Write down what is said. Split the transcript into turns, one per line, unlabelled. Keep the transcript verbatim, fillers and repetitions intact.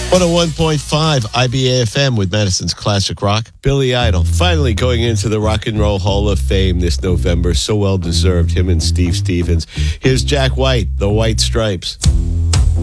one oh one point five I B A F M with Madison's Classic Rock. Billy Idol finally going into the Rock and Roll Hall of Fame this November. So well deserved, him and Steve Stevens. Here's Jack White, The White Stripes.